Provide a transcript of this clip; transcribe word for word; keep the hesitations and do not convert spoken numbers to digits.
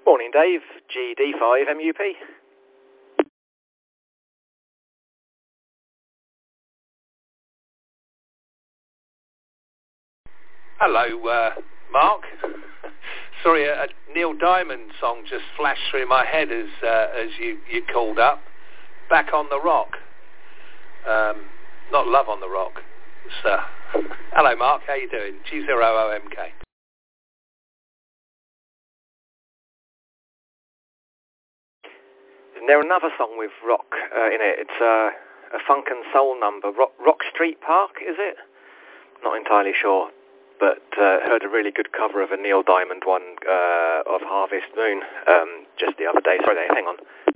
Morning, Dave. G D five M U P. Hello, uh, Mark. Sorry, a, a Neil Diamond song just flashed through my head as uh, as you, you called up. Back on the Rock. Um, not Love on the Rock. It's, uh, hello, Mark. How you doing? G zero O M K. Isn't there another song with rock uh, in it? It's uh, a funk and soul number. Rock, rock Street Park, is it? Not entirely sure, but uh, heard a really good cover of a Neil Diamond one uh, of Harvest Moon um, just the other day. Sorry, hang on.